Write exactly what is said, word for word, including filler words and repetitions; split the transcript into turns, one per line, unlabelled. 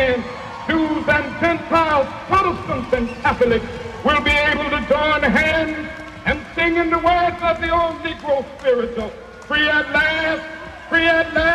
hand, Jews and Gentiles, Protestants and Catholics will be able to join hands and sing in the words of the old Negro spiritual, free at last, free at last.